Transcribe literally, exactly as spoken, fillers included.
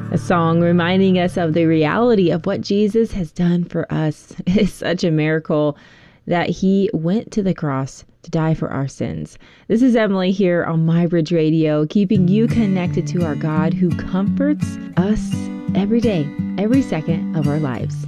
A song reminding us of the reality of what Jesus has done for us. It is such a miracle that he went to the cross to die for our sins. This is Emily here on MyBridge Radio, keeping you connected to our God who comforts us every day, every second of our lives.